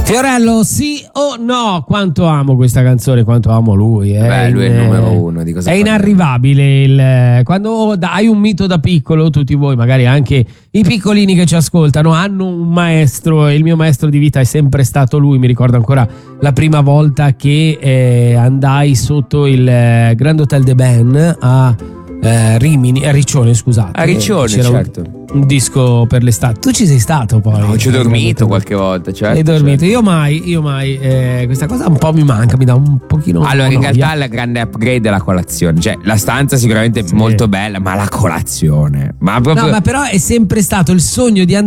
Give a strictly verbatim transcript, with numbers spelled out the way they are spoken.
Fiorello, sì o no? Quanto amo questa canzone, quanto amo lui. Eh? Beh, lui è il numero uno. Di cosa è parliamo? inarrivabile. Il, quando hai un mito da piccolo, tutti voi, magari anche i piccolini che ci ascoltano, hanno un maestro. E il mio maestro di vita è sempre stato lui. Mi ricordo ancora la prima volta che eh, andai sotto il eh, Grand Hotel de Ben a eh, Rimini, a Riccione, scusate. A Riccione, C'era certo. Un, un disco per l'estate. Tu ci sei stato poi? No, ci ho dormito qualche volta, certo. Hai dormito? certo. Io mai, io mai. Eh, questa cosa un po' mi manca, mi dà un pochino. Allora, in noia. realtà il grande upgrade è la colazione. Cioè, la stanza sicuramente è Sì. molto bella, ma la colazione. Ma proprio. No, ma però è sempre stato il sogno di andare